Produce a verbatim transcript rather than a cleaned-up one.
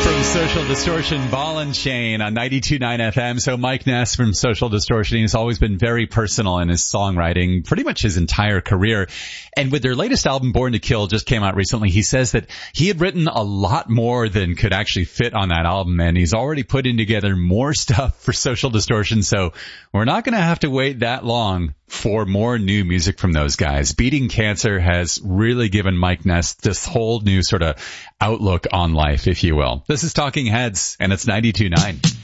Social Distortion, Ball and Chain on ninety-two point nine F M. So Mike Ness from Social Distortion, he's always been very personal in his songwriting, pretty much his entire career. And with their latest album, Born to Kill, just came out recently, he says that he had written a lot more than could actually fit on that album, and he's already putting together more stuff for Social Distortion. So we're not going to have to wait that long for more new music from those guys. Beating Cancer has really given Mike Ness this whole new sort of outlook on life, if you will. This is Talking Heads, and it's ninety-two point nine.